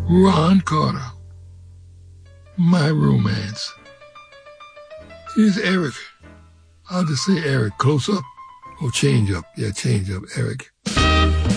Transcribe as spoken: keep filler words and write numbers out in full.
Ron Carter. My romance. Here's Eric. I'll just say Eric. Close up or change up. Yeah, change up, Eric.